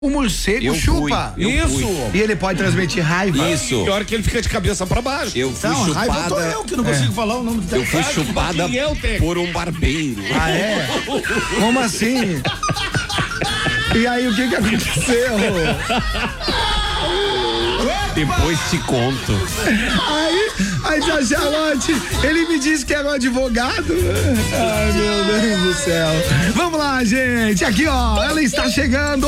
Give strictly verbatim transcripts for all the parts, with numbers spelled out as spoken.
O morcego eu chupa. Fui, Isso. Fui. E ele pode transmitir raiva. Isso. Pior que ele fica de cabeça pra baixo. Eu fui Não, chupada. raiva tô eu que não consigo falar o nome do Eu fui Claro, chupada quem é o técnico? por um barbeiro. Ah, é? Como assim? E aí, o que que aconteceu? Depois te conto. Aí, aí, tia Charlotte, ele me disse que era um advogado. Ai, meu Deus do céu. Vamos lá, gente. Aqui, ó, ela está chegando.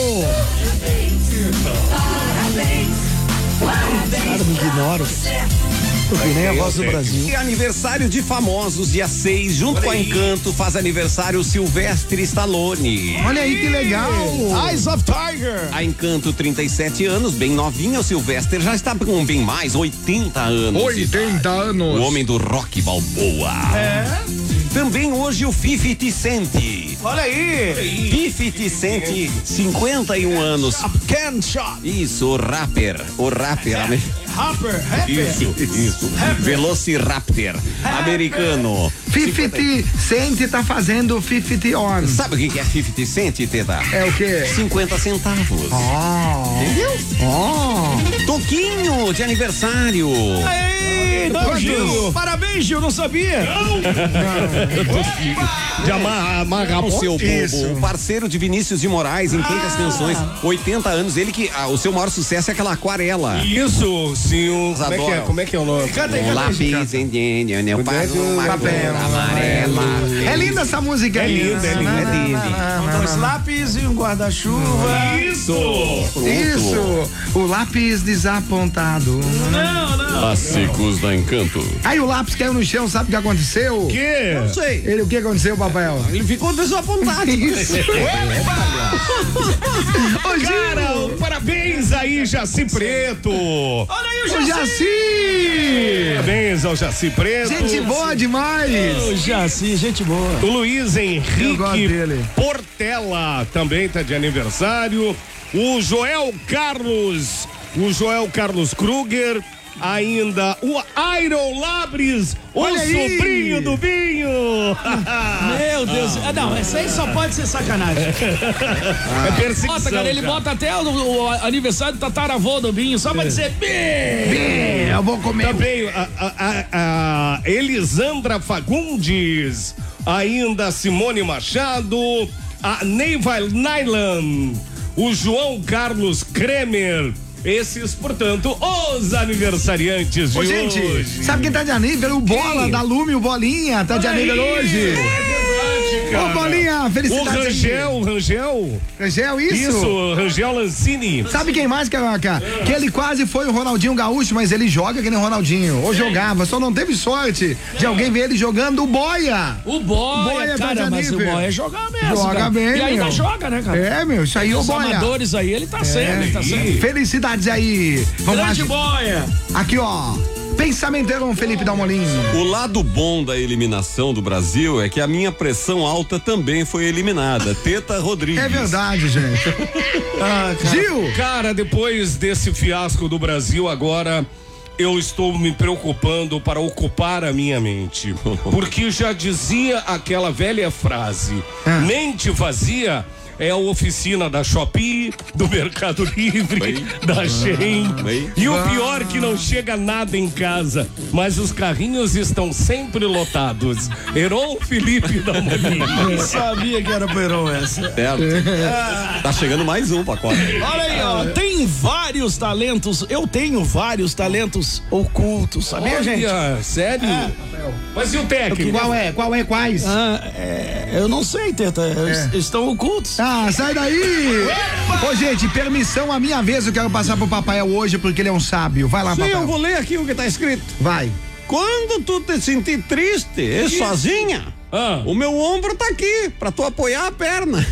Cara, me ignoro. Porque nem a voz do Brasil. E aniversário de famosos, dia seis, junto com a Encanto, faz aniversário Sylvester Stallone. Olha aí que legal. Eyes of Tiger. A Encanto, trinta e sete anos, bem novinha. O Sylvester já está com bem mais, oitenta anos. oitenta anos. O homem do rock balboa. É. Também hoje o fifty Cent. Olha aí. fifty Cent, cinquenta e um anos. Ken Shot. Isso, o rapper. O rapper. ame- Rapper. Rapper. Isso, isso. Velociraptor americano. fifty Cent tá fazendo fifty on. Sabe o que que é fifty Cent, Teta? É o quê? cinquenta centavos. Oh. Entendeu? Oh. Toquinho de aniversário. Ei, não, Gil. Parabéns, Gil, não sabia. De amarrar, amarrar O seu Isso. bobo, parceiro de Vinícius de Moraes em tantas canções, oitenta anos, ele que ah, o seu maior sucesso é aquela aquarela. Isso, sim. O, como, é que é, adoram. como é que é o nome? Canta aí, Um canta aí. lápis em eu passo uma Papel cor amarela. É linda essa música. É linda, é linda, é linda. Dois lápis e um guarda-chuva. Isso. Isso, o lápis desapontado. Não, não. Clássicos da Encanto. Aí o lápis caiu no chão, sabe o que aconteceu? Que? Não sei. Ele, o que aconteceu, Papel? Ele ficou desapontado. Isso. Ô, Gil. Cara, parabéns aí, Jaci Preto. Olha aí o Ô, Jaci. Jaci. Parabéns ao Jaci Preto. Gente boa demais. Ô, Jaci, gente boa. O Luiz Eu gosto Henrique dele. Portela também tá de aniversário. O Joel Carlos, o Joel Carlos Kruger, ainda o Iron Labres, Olha o aí. sobrinho do Binho. Meu Deus. Ah, não, essa aí só pode ser sacanagem. É perseguição. Bota, cara, ele cara. bota até o, o aniversário do tataravô do Binho, só pra dizer bem. Eu vou comer. Também a, a, a, a Elisandra Fagundes, ainda Simone Machado, a Neiva Nylan, o João Carlos Kremer. Esses, portanto, os aniversariantes de Ô, gente, hoje. sabe quem tá de aniversário? O Bola, Quem? da Lume, o Bolinha, tá de aniversário hoje. É verdade, Ô, Bolinha, O felicidades aí. Rangel, o Rangel. Rangel, isso? Isso, o Rangel Lancini. Sabe quem mais, Caraca? Que ele quase foi o Ronaldinho Gaúcho, mas ele joga que nem o Ronaldinho. Ou jogava, só não teve sorte de alguém ver ele jogando o Boia. O Boia, Boia tá cara, de mas o nível. Boia joga mesmo. Joga cara. bem, E ainda meu. joga, né, cara? É, meu, isso aí é o Os Boia. amadores aí, ele tá sendo, ele tá sendo. Felicidades aí. Vamos lá, Grande gente. Boia. Aqui, ó. Pensamenteiro Felipe Dalmolin. O lado bom da eliminação do Brasil é que a minha pressão alta também foi eliminada. Teta Rodrigues. É verdade, gente. Ah, cara, Gil. Cara, depois desse fiasco do Brasil, agora eu estou me preocupando para ocupar a minha mente. Porque já dizia aquela velha frase: Ah. mente vazia é a oficina da Shopee, do Mercado Livre, Bem. da Shein. Bem. E o pior que não chega nada em casa, mas os carrinhos estão sempre lotados. Heron Felipe da Eu sabia que era pro Heron essa. Certo? Tá chegando mais um pacote. Olha aí, ó, tem vários talentos, eu tenho vários talentos ocultos, sabia, gente? Olha, sério? Mas e o técnico? Qual é? Qual é? Quais? Ah, é, eu não sei, Teta, eles estão ocultos. Ah, sai daí! Ô, gente, permissão a minha vez, eu quero passar pro papai hoje, porque ele é um sábio. Vai lá, Sim, papai. eu vou ler aqui o que tá escrito. Vai. Quando tu te sentir triste e sozinha, Ah. o meu ombro tá aqui pra tu apoiar a perna.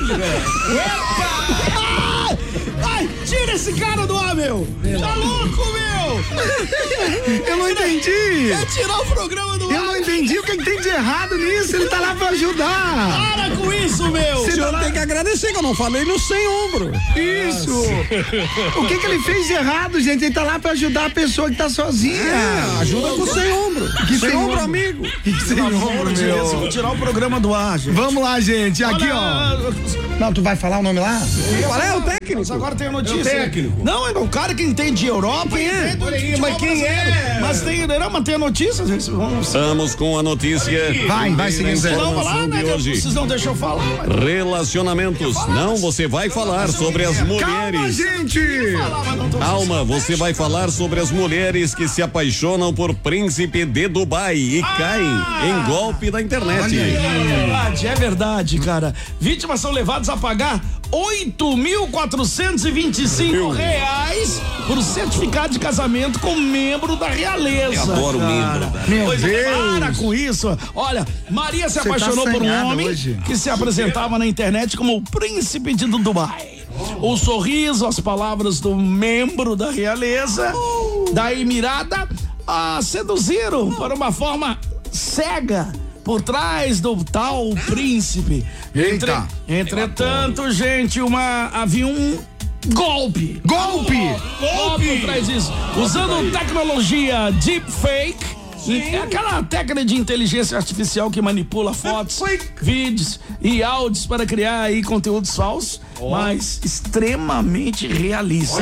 Ai, tira esse cara do ar, meu! Tá louco, meu! Eu não entendi! É tirar o programa do Eu ar! não entendi o que, que tem de errado nisso, ele tá lá pra ajudar! Para com isso, meu! O senhor tem que agradecer que eu não falei no sem ombro. Isso! O que que ele fez de errado, gente? Ele tá lá pra ajudar a pessoa que tá sozinha! É, ajuda com o sem ombro. Que sem sem ombro, ombro? amigo. Que sem ombro, Vou meu. tirar o programa do ar, gente. Vamos lá, gente, aqui ó. Olha, Não, tu vai falar o nome lá? Qual é o técnico? Mas agora tem a notícia. É o técnico. Não, é o cara que entende Europa. Quem é? Mas quem é? Mas tem, não, mas tem a notícia. Vamos... Vamos com a notícia. Vai, vai seguindo. Zé. Não, vamos lá, né? de hoje. Vocês não deixam eu falar. Relacionamentos. Não, você vai falar sobre as Calma, mulheres. gente! Calma, você vai falar sobre as mulheres que se apaixonam por príncipe de Dubai e caem em golpe da internet. É verdade, é verdade, cara. Vítimas são levadas a pagar oito mil quatrocentos e vinte e cinco reais por certificado de casamento com membro da realeza. Eu adoro cara. membro. Meu Pois Deus! para com isso. Olha, Maria se Você tá apaixonou por um assanhada homem hoje. que se apresentava na internet como o príncipe de Dubai. O sorriso, as palavras do membro da realeza da Emirada a seduziram para uma forma cega por trás do tal príncipe. Entre, Eita. entretanto, gente, uma havia um golpe. Golpe! Golpe por trás disso. Usando tecnologia deepfake. É aquela técnica de inteligência artificial que manipula fotos, vídeos e áudios para criar aí conteúdos falsos, mas extremamente realistas.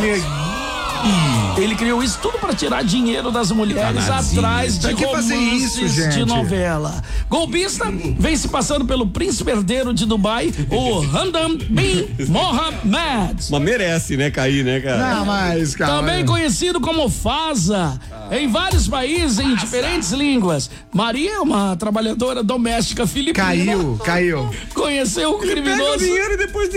Ele criou isso tudo para tirar dinheiro das mulheres atrás de Pra que fazer isso, romances gente? de novela. Golpista vem se passando pelo príncipe herdeiro de Dubai, o Hamdan bin Mohammed. Mas merece, né, cair, né, cara? Não, mas, cara. Também conhecido como Faza, em vários países, em diferentes línguas. Maria é uma trabalhadora doméstica filipina. Caiu, caiu. Conheceu o criminoso. e depois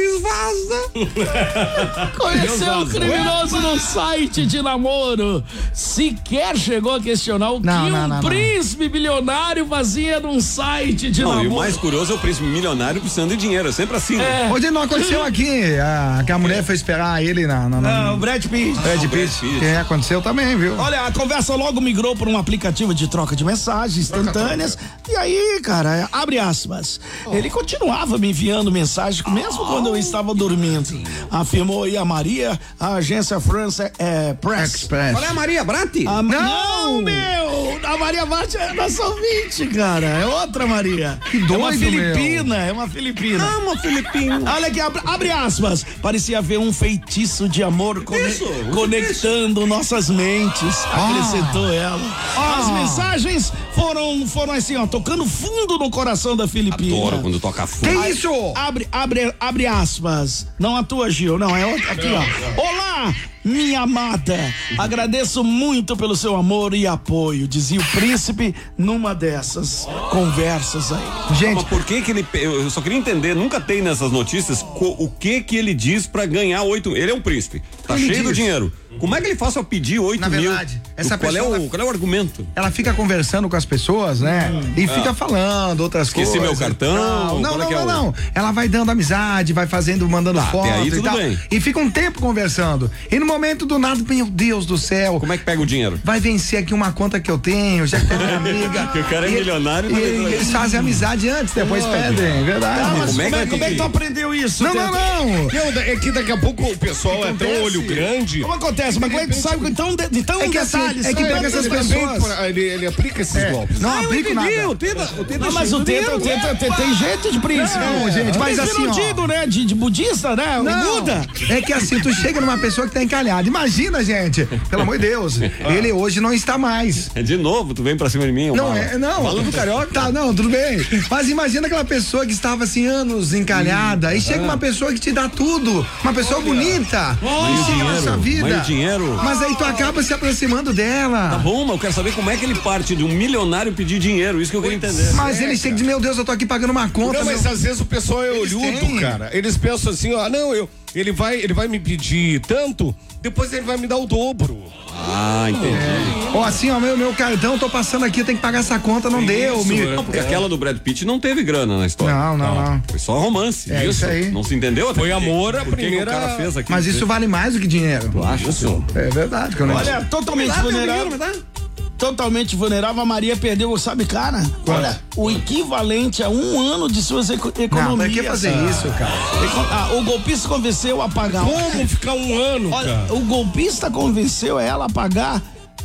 desvaza. Conheceu o criminoso no site de namoro. Sequer chegou a questionar o Não, que não, um não, não. príncipe bilionário fazia num site de Não, namoro. e o mais curioso é o príncipe milionário precisando de dinheiro. É sempre assim, né? É. Hoje não aconteceu aqui, a, que a mulher foi esperar ele na... na, na Não, o Brad Pitt. Brad Brad Pitt. Pitt. É, aconteceu também, viu? Olha, a conversa logo migrou para um aplicativo de troca de mensagens instantâneas. E aí, cara, abre aspas. Ele continuava me enviando mensagens, mesmo quando eu estava dormindo. Afirmou aí a Maria, a agência France é, Press. Express. Qual é a Maria Bratti? A, não, meu! A Maria Bart é nossa ouvinte, cara. É outra Maria. Que doido, É uma meu. filipina, é uma filipina. Ah, uma filipina. Olha aqui, abre, abre aspas. Parecia haver um feitiço de amor cone- conectando nossas mentes, acrescentou ela. As mensagens foram, foram assim, ó, tocando fundo no coração da Filipina. Adoro quando toca Que fundo. isso? Abre, abre, abre aspas. Não a tua, Gil, não, é outra. Aqui, ó. Olá, minha amada. Agradeço muito pelo seu amor e apoio, dizia o príncipe numa dessas conversas aí. Gente, Mas por que que ele... Eu só queria entender, nunca tem nessas notícias co- o que que ele diz pra ganhar oito... Ele é um príncipe, tá Ele cheio do diz. dinheiro. Como é que ele faz pra pedir oito Na mil? verdade, essa qual, é pessoa- o, qual é o argumento? ela fica conversando com as pessoas, né? E fica falando outras Esqueci coisas. meu cartão, Não, não, qual é não, que é não, o- não. Ela vai dando amizade, vai fazendo, mandando Tá, foto até aí e tudo tal. bem. E fica um tempo conversando. E no momento do nada, meu Deus do céu. Como é que pega o dinheiro? Vai vencer aqui uma conta que eu tenho, já que tem minha amiga. Que o cara é E- milionário, E, mas- e eles fazem amizade antes, depois pedem, verdade. Ah, mas Como como é é, que vai como é que ter tu que- aprendeu isso? Não, não, Teto? não. Não, é que daqui a pouco o pessoal é tão olho grande. Como acontece? Mas como é que tu sabe então, de, de tão É que assim, detalhes? é que sabe? pega essas Ele também, pessoas. Ele, ele aplica esses golpes. Não aplico nada. Não, mas o Teta, o Teta tem, tem jeito de príncipe. Não, gente, mas Príncipe assim, não ó. digo, né? De, de budista, né? O Não, Buda. é que assim, tu chega numa pessoa que tá encalhada. Imagina, gente, pelo amor de Deus, ele hoje não está mais. É de novo, tu vem pra cima de mim. Não, Omar. é, não. Falando do carioca. Tá, não, tudo bem. Mas imagina aquela pessoa que estava assim, anos encalhada, e chega uma pessoa que te dá tudo. Uma pessoa bonita. Mas que e o ensina a nossa dinheiro? vida. Mas e o dinheiro? Mas aí tu acaba se aproximando dela. Tá bom, mas eu quero saber como é que ele parte de um milionário pedir dinheiro. Isso que eu queria entender. Mas ele chega e diz, meu Deus, eu tô aqui pagando uma conta. Não, mas meu- às vezes o pessoal é Eles olhudo, têm. cara. Eles pensam assim, ó, não, eu, ele vai, ele vai me pedir tanto, depois ele vai me dar o dobro. Ah, entendi. Ó, assim, ó, meu, meu cartão, tô passando aqui, eu tenho que pagar essa conta, não deu. Isso, me- é. Não, porque aquela do Brad Pitt não teve grana na história. Não, não, não. Foi só romance. É isso aí. Não se entendeu? Até Foi porque- amor a por que que primeira- o cara fez aqui. Mas isso vale mais do que dinheiro. Tu acha, senhor? É verdade, que eu não Olha, totalmente vulnerável. Totalmente vulnerável, a Maria perdeu, sabe, cara? Olha, o equivalente a um ano de suas eco- Não, economias. pra que fazer isso, cara? Eco- ah, o golpista convenceu a pagar. Como ficar um ano, Olha, cara? o golpista convenceu ela a pagar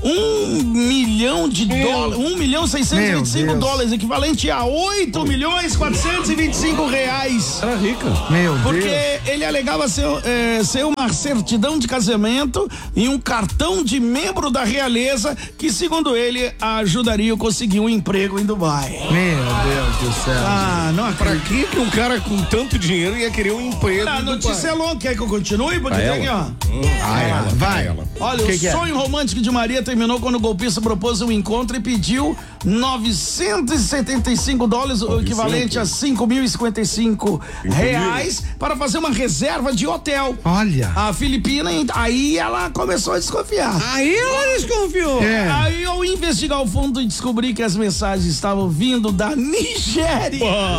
um milhão de dólares, um milhão seiscentos e vinte e cinco dólares, equivalente a oito milhões quatrocentos e vinte e cinco reais. Era rica. Meu Porque Deus. ele alegava ser, é, ser uma certidão de casamento e um cartão de membro da realeza que, segundo ele, ajudaria a conseguir um emprego em Dubai. Meu Deus do céu. Ah, não Pra acredito. que que um cara com tanto dinheiro ia querer um emprego? A em notícia é Dubai? longa, quer que eu continue? Porque tem aqui, ó. Ah, ela. Vai. Olha, Que o que é? sonho romântico de Maria terminou quando o golpista propôs um encontro e pediu novecentos e setenta e cinco dólares, o equivalente a cinco mil e cinquenta e cinco reais, para fazer uma reserva de hotel. Olha. A Filipina, aí ela começou a desconfiar. Aí ela desconfiou. É. Aí, ao investigar o fundo e descobri que as mensagens estavam vindo da Nigéria.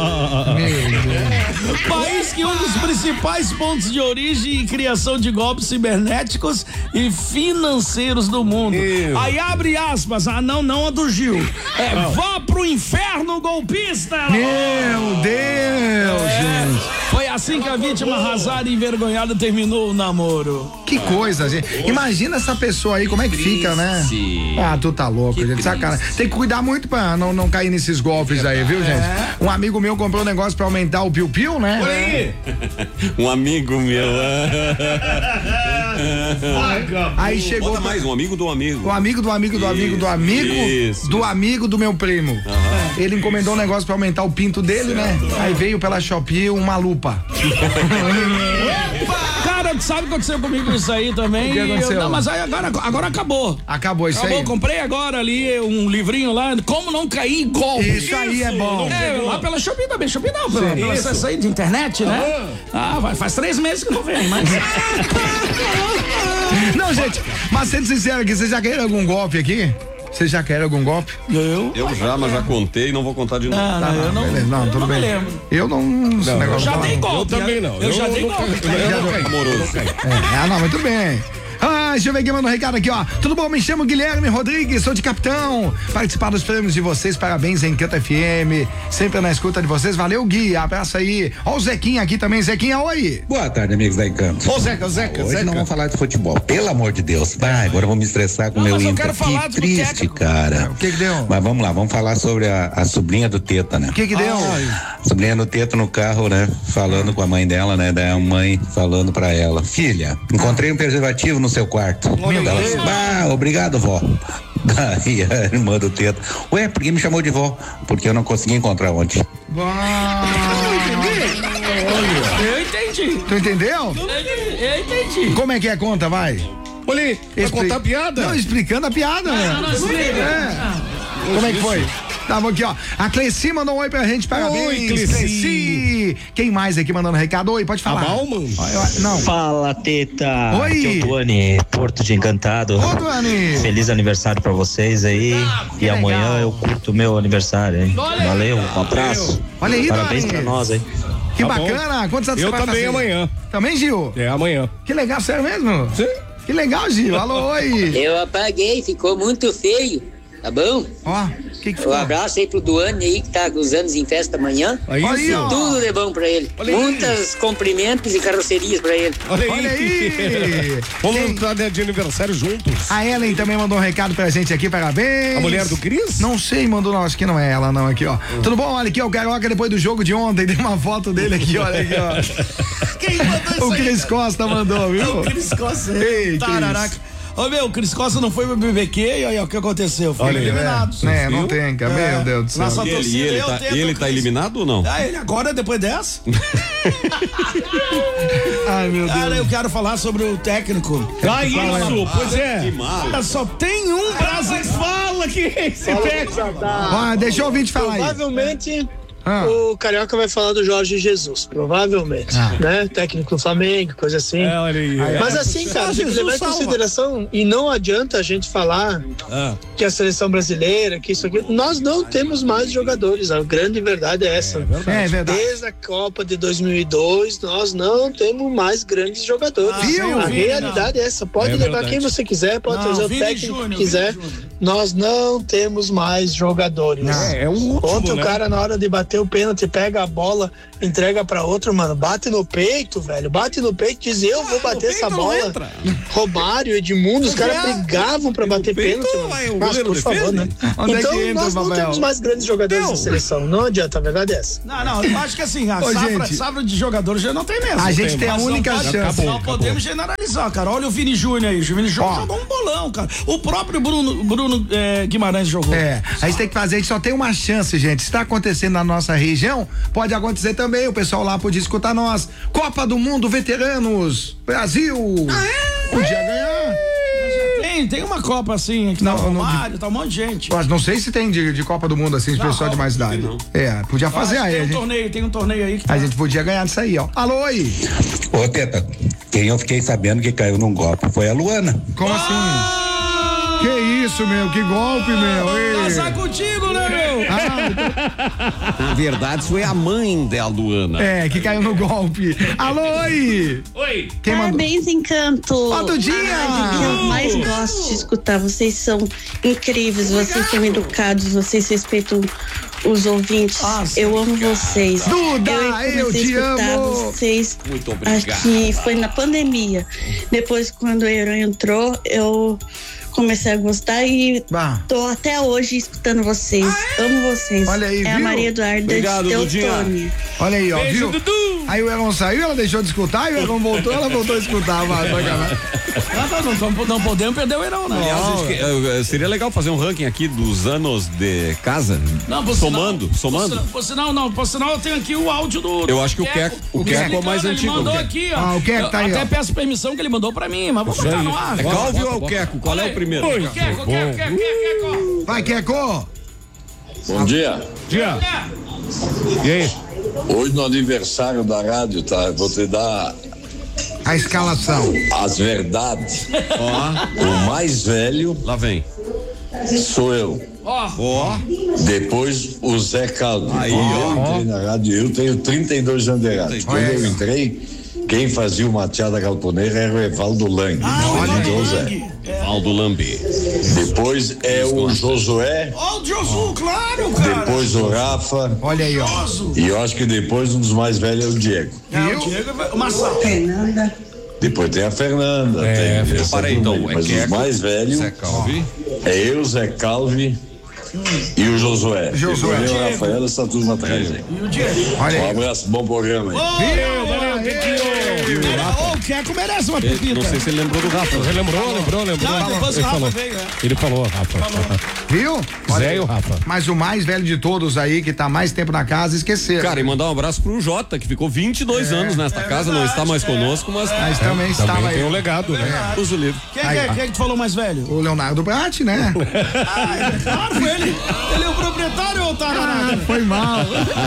País que é um dos principais pontos de origem e criação de golpes cibernéticos e financeiros do mundo. Meu. Aí abre aspas, ah não, não a do Gil. É, vá pro inferno, golpista! Meu Deus, gente. Foi assim que a vítima arrasada e envergonhada terminou o namoro. Que coisa, gente. Imagina essa pessoa aí, como é que fica, né? Ah, tu tá louco, gente. Sacanagem. Tem que cuidar muito pra não, não cair nesses golpes aí, viu, gente? Um amigo meu comprou um negócio pra aumentar o piu-piu, né? Olha aí. Um amigo meu. Aí chegou Bota mais, um amigo do amigo. o amigo do amigo do amigo do amigo Isso, do isso. amigo do meu primo. Ele encomendou um negócio pra aumentar o pinto dele, né? Aí veio pela Shopee uma lupa. Cara, tu sabe o que aconteceu comigo isso aí também? O que aconteceu? Eu- não, mas aí agora, agora acabou. Acabou isso Acabou, aí. comprei agora ali um livrinho lá, como não cair em golpe. Isso aí é bom. É, lá pela Shopee também, Shopee não, pela, pela acesso aí de internet, né? Ah, vai, faz três meses que não vem, mas... Não, gente, mas sendo sincero aqui, vocês já querem algum golpe aqui? Vocês já querem algum golpe? Eu? Eu já, mas já contei e não vou contar de novo. Ah, não, eu não, Beleza, não, tudo não bem. me lembro. Eu não. esse negócio Já não- dei golpe. Eu também não. Eu, já Eu dei não- golpe. eu não caí. Amoroso. É, ah, não, mas tudo bem. Ah, deixa eu ver quem mandou um recado aqui, ó. Tudo bom? Me chamo Guilherme Rodrigues, sou de Capitão. Participar dos prêmios de vocês, parabéns em Canta F M. Sempre na escuta de vocês. Valeu, Gui. Abraço aí. Ó, o Zequinha aqui também. Zequinha, oi. Boa tarde, amigos da Encanto. Ô, Zeca, Zeca, Hoje Zeca. não vamos falar de futebol, pelo amor de Deus. Vai, agora eu vou me estressar com o Não, meu mas eu Inter. quero falar Que do triste, técnico. cara. O que que deu? Mas vamos lá, vamos falar sobre a, a sobrinha do Teta, né? O que que deu? Sobrinha do Teta no carro, né? Falando com a mãe dela, né? Daí a mãe falando pra ela: filha, encontrei um preservativo no seu quarto. Ela disse: ah, obrigado, vó. Daí a irmã do Teta: ué, por que me chamou de vó? Porque eu não consegui encontrar ontem. Eu entendi. Tu entendeu? Eu entendi. Como é que é a conta, vai? Olha aí, vai Expli- contar a piada? Não, explicando a piada, né? Não, não, explica. É. Como é que foi? Tava aqui, ó. A Cleci mandou um oi pra gente, parabéns. Oi, Cleci. Quem mais aqui mandando recado? Oi, pode A falar. Bauman? Ó, eu- Não. Fala, Teta! Oi. Aqui é o Tuane, Porto de Encantado. Ô, Tuane. Feliz aniversário pra vocês aí. que e amanhã legal. eu curto o meu aniversário, hein? Valeu, um abraço. Olha aí, Parabéns Tuane. pra nós, hein? Que Tá bom. bacana. Quantos anos Eu você vai também fazer? amanhã. Também, Gil? É, amanhã. Que legal, sério mesmo? Sim. Que legal, Gil. Alô, oi. Eu apaguei, ficou muito feio, tá bom? Ó, o que que Um ficou? abraço aí pro Duane aí que tá com os anos em festa amanhã. É isso. Olha aí, ó. Tudo de bom pra ele. Olha aí. Muitas cumprimentos e carrocerias pra ele. Olha aí. Olha aí. Vamos Quem? entrar de aniversário juntos. A Ellen também mandou um recado pra gente aqui, parabéns. A mulher do Cris? Não sei, mandou, não, acho que não é ela não, aqui, ó. Tudo bom? Olha aqui, ó, o Carioca depois do jogo de ontem, tem uma foto dele aqui, olha aqui, ó. Quem mandou isso O aí, Cris cara? Costa mandou, viu? O Cris Costa. Ei, Tararaca. Ô, meu, o Cris Costa não foi pro B B Q e aí, ó, o que aconteceu? Foi Olha aí. eliminado. É, não tem, cara, meu Deus do céu. Nossa E ele, torcida, e ele, eu tá, tento, ele tá Cris. eliminado ou não? Ah, ele agora, depois dessa? Ai, meu Deus. Cara, eu quero falar sobre o técnico. Ah, isso, pois é. Cara, só tem um brasileiro. Fala que esse técnico. Ó, deixa eu ouvir te falar aí. Provavelmente Ah. o Carioca vai falar do Jorge Jesus, provavelmente, Ah. né? Técnico do Flamengo, coisa assim. É, olha aí. Mas assim, cara, tem que Jesus levar em salva. consideração, e não adianta a gente falar Ah. que a seleção brasileira, que isso aqui, nós não temos mais jogadores, a grande verdade é essa. É verdade. Desde a Copa de dois mil e dois, nós não temos mais grandes jogadores. Ah, viu, a Vini, realidade é essa. Pode É levar verdade. quem você quiser, pode Não, trazer o Vini técnico Júnior, que quiser. Vini Júnior. Nós não temos mais jogadores. É, é o último, Ontem né? o cara, na hora de bater o pênalti, pega a bola entrega pra outro, mano. Bate no peito, velho. Bate no peito, diz eu vou bater essa bola. Romário, Edmundo, os caras brigavam pra bater pênalti, mano. Mas, por favor, né? Então, nós não temos mais grandes jogadores da seleção. Não adianta, a verdade é essa. Não, não, eu acho que assim, a safra, safra de jogadores já não tem mesmo. A gente tem a Mas não única pode- chance. Não podemos generalizar, cara. Olha o Vini Júnior aí. O Vini Júnior jogou um bolão, cara. O próprio Bruno, Bruno eh, Guimarães jogou. É, a gente tem que fazer, a gente só tem uma chance, gente. Se tá acontecendo na nossa região, pode acontecer também. O pessoal lá podia escutar nós. Copa do Mundo Veteranos, Brasil. Ah, é? Podia ganhar. Tem, tem uma Copa assim, que Não, tá o não, Romário, tá um monte de gente. Mas não sei se tem de, de Copa do Mundo assim, de Não, pessoal de mais idade. não. É, podia fazer Acho que aí. Tem A um gente, torneio, tem um torneio aí que a gente podia ganhar disso aí, ó. Alô, oi. Ô, Teta, quem eu fiquei sabendo que caiu num golpe foi a Luana. Como assim? Que isso, meu? Que golpe, meu? Ei. Passar contigo, né, meu? Na verdade, foi a mãe da Luana. É, que caiu no golpe. Alô, oi. Oi. Quem mandou? Parabéns, Encanto. Ó, do dia. A rádio que eu mais gosto de escutar. Vocês são incríveis, vocês são educados, vocês respeitam os ouvintes. Nossa, eu amo vocês. Duda, eu, comecei eu a te escutar amo. vocês. Muito obrigado. Acho que foi na pandemia. Depois, quando o Euro entrou, eu comecei a gostar e Bah. tô até hoje escutando vocês. Amo vocês. Olha aí, é a viu? Maria Eduarda Obrigado, de Dudinha. Teutônia. Olha aí, ó, Beijo, viu? Dudu. Aí o Elon saiu, ela deixou de escutar, e o Elon voltou, ela voltou a escutar. Vai, sacanagem. Não, não, não, não podemos perder o Heirão, né? Aliás, acho que, eh, seria legal fazer um ranking aqui dos anos de casa. Não, por somando, sinal, somando. Por, por sinal, não, por sinal eu tenho aqui o áudio do. do Eu acho que o Queco- o Queco é o mais ele antigo. mandou O Queco. aqui, ó. Ah, o Queco Eu tá aí, até ó. peço permissão que ele mandou pra mim, mas vou botar no ar. É Calvio ou o Queco? Qual é o primeiro? Queco, Queco, Queco, Queco, Queco. Vai, Queco. Bom dia. Dia. E aí? Hoje no aniversário da rádio, tá? Vou te dar A escalação. as verdades. Ó, O mais velho lá vem. sou eu. Ó, Ó, Depois o Zé Caldo. Aí, Quando ó. eu entrei na rádio, eu tenho trinta e dois anos de rádio. Quando Olha eu aí. entrei, quem fazia o mateada galponeira era o Evaldo Lang. Então, Zé. Aldo Lambi. Depois é o Josué, ó o Josu, claro, cara. depois o Rafa. Olha aí, ó. E eu acho que depois um dos mais velhos é o Diego. É, o Diego, o Marçal. Depois tem a Fernanda. É, tem essa para aí, turma então, aí. é Mas os Queco, mais velhos Zé Calvi. é eu, Zé Calvi e o Josué. Josué. Depois vem o Rafael, essa turma atrás aí. E o Diego. Olha Um aí. abraço, bom programa aí. Valeu, valeu, Ô, o Queco merece uma pepita. Não sei se ele lembrou do Rafa. Ele lembrou, lembrou, lembrou. Não, depois o Ele Rafa falou. veio, é. Ele falou, Rafa. Viu? Zé e o Rafa. Mas o mais velho de todos aí, que tá mais tempo na casa, esqueceram. Cara, e mandar um abraço pro Jota, que ficou vinte e dois anos nesta casa, não está mais conosco, mas Mas também estava Também tem aí. um legado, né? uso livre. Quem, quem, quem é que tu falou mais velho? O Leonardo Brat, né? Ah, é claro, foi ele. Ele é o proprietário ou tá Ah, foi mal.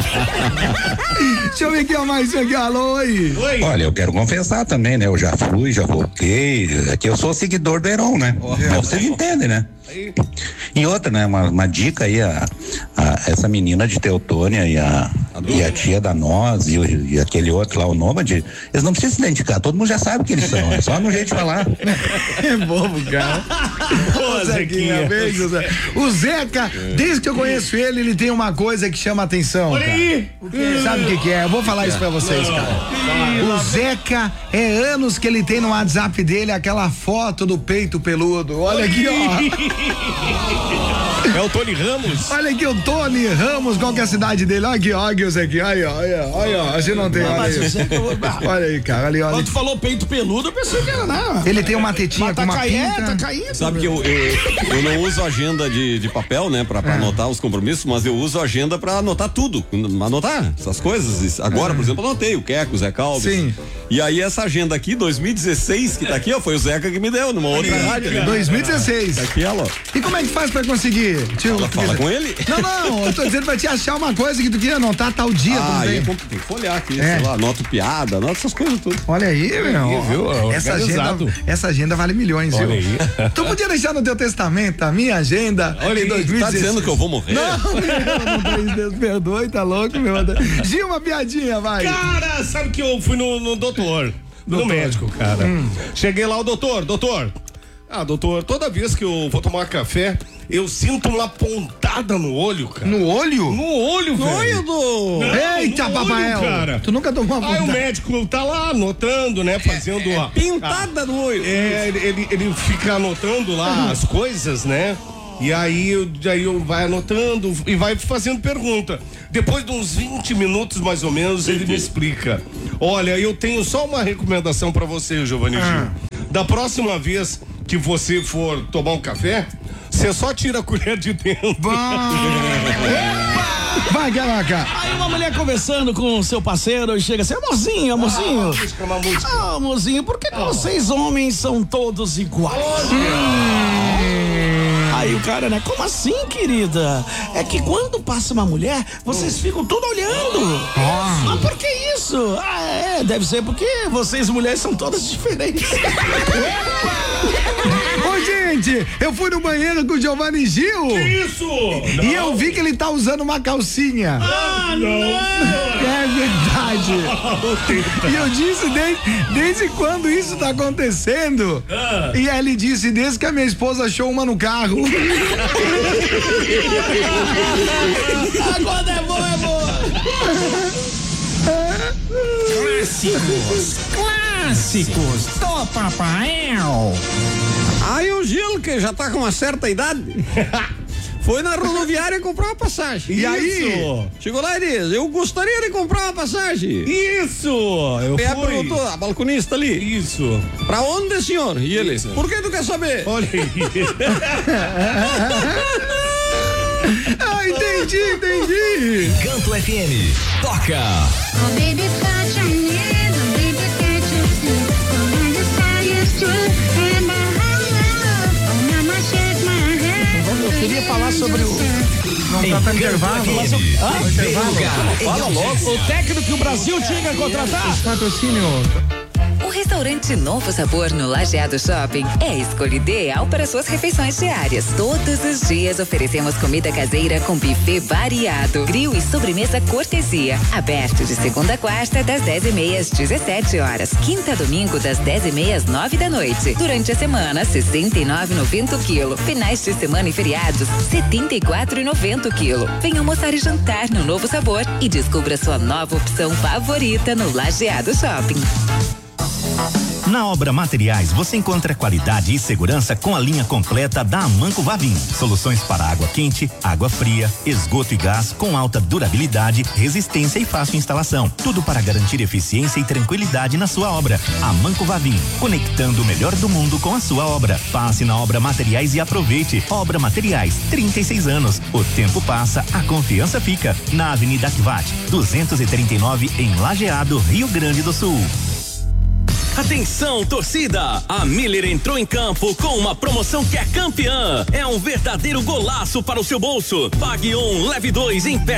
Deixa eu ver aqui, ó, mais aqui, alô, oi. Olha, eu quero confessar também, né? Eu já fui, já voltei. É que eu sou seguidor do Heron, né? Mas vocês entendem, né? E outra, né? Uma, uma dica aí, a, a- essa menina de Teutônia e a, e a tia da Nós e, o- e aquele outro lá, o Nômade, eles não precisam se identificar, todo mundo já sabe que eles são, é só no jeito de falar. É bobo, cara. Ô, Zequinha, beijo, Zé. O Zeca, desde que eu conheço ele, ele tem uma coisa que chama atenção. Olha aí. Sabe o que, que é? Eu vou falar isso pra vocês, cara. O Zeca, é anos que ele tem no WhatsApp dele aquela foto do peito peludo. Olha aqui, ó. É o Tony Ramos. Olha aqui o Tony Ramos, qual que é a cidade dele? Olha aqui, olha aqui o Zequinha. Olha, olha, olha, ó. Assim não tem, olha Mas o aí. Zeca, eu- Olha aí, cara, ali, olha. Quando tu falou peito peludo, eu pensei que era, né? Ele tem uma tetinha Mas com tá uma caindo, pinta. tá caindo. Sabe que eu, eu, eu não uso agenda de, de papel, né, pra, pra anotar os compromissos, mas eu uso agenda pra anotar tudo. Anotar essas coisas. Agora, por exemplo, eu anotei o Queco, o Zé Calves. Sim. E aí essa agenda aqui, dois mil e dezesseis, que tá aqui, ó, foi o Zeca que me deu, numa outra rádio. né? dois mil e dezesseis. Tá aqui, ela, ó. E como é que faz pra conseguir? Tio, Fala, fala com ele. Não, não, eu tô dizendo pra te achar uma coisa que tu queria anotar tal dia, tu Ah, não aí tem? é compl- tem que folhear aqui, É. sei lá, anoto piada, anoto essas coisas tudo. Olha aí, meu. viu? É Essa agenda, organizado. essa agenda vale milhões, Olha viu? aí. Tu podia deixar no teu testamento a minha agenda Olha em aí, dois mil e tá dezesseis. dizendo que eu vou morrer? Não, meu, não, Deus perdoe, tá louco, meu. Gil, uma piadinha, vai. Cara, sabe que eu fui no, no doutor, no Doutor. médico, cara. Cheguei lá, o doutor, doutor, Ah, doutor, toda vez que eu vou tomar café, eu sinto uma pontada no olho, cara. No olho? No olho, no velho. olho do... Não, Eita, papai, cara. Tu nunca tomou uma pontada? Aí o médico tá lá anotando, né? Fazendo é, é a... pintada a, no olho. É, ele, ele, ele fica anotando lá as coisas, né? E aí, eu, aí eu vai anotando e vai fazendo pergunta. Depois de uns vinte minutos, mais ou menos, ele me explica. Olha, eu tenho só uma recomendação pra você, Giovanni Ah. Gil. Da próxima vez que você for tomar um café, você só tira a colher de dentro. Vai, Caraca. Aí uma mulher conversando com o seu parceiro e chega assim, amorzinho, amorzinho. Ah, uma música, uma música. Ah, amorzinho, por que, que vocês homens são todos iguais? Aí o cara, né? Como assim, querida? É que quando passa uma mulher, vocês ficam tudo olhando. Ah. Mas por que isso? Ah, é, deve ser porque vocês mulheres são todas diferentes. Ô, gente, eu fui no banheiro com o Giovanni Gil. Que isso? E Não. eu vi que ele tá usando uma calcinha. Ah, não. É verdade. E eu disse, desde, desde quando isso tá acontecendo? Ah. E aí ele disse, desde que a minha esposa achou uma no carro. Agora é boa, é boa. Clássicos, clássicos do Papael. Aí o Gil, que já tá com uma certa idade, foi na rodoviária e comprou uma passagem. E Isso. aí? Chegou lá e disse, eu gostaria de comprar uma passagem. Isso! Eu E aí fui. perguntou, a balconista ali. Isso. Pra onde, senhor? E ele, Isso. por que tu quer saber? Olha aí. Ah, entendi, entendi. Encanto F M, toca. Oh, baby, touch your knees, oh, baby, can't you see? Oh, when the sky is true, and my heart love, oh, mama, shake my hand. Eu queria falar sobre o... Não tá pra intervalo. Ah, intervalo. Fala logo. O técnico que o Brasil tinha que contratar. Patrocínio. O restaurante Novo Sabor no Lajeado Shopping é a escolha ideal para suas refeições diárias. Todos os dias oferecemos comida caseira com buffet variado, grill e sobremesa cortesia. Aberto de segunda a quarta, das dez e meia às dezessete horas. Quinta a domingo, das dez e meia às nove da noite. Durante a semana, sessenta e nove reais e noventa centavos o quilo. Finais de semana e feriados, setenta e quatro reais e noventa centavos o quilo. Venha almoçar e jantar no Novo Sabor e descubra sua nova opção favorita no Lajeado Shopping. Na Obra Materiais você encontra qualidade e segurança com a linha completa da Amanco Vavin. Soluções para água quente, água fria, esgoto e gás com alta durabilidade, resistência e fácil instalação. Tudo para garantir eficiência e tranquilidade na sua obra. Amanco Vavin, conectando o melhor do mundo com a sua obra. Passe na Obra Materiais e aproveite. Obra Materiais, trinta e seis anos. O tempo passa, a confiança fica. Na Avenida Akvat, duzentos e trinta e nove em Lajeado, Rio Grande do Sul. Atenção, torcida! A Miller entrou em campo com uma promoção que é campeã. É um verdadeiro golaço para o seu bolso. Pague um, leve dois em pé.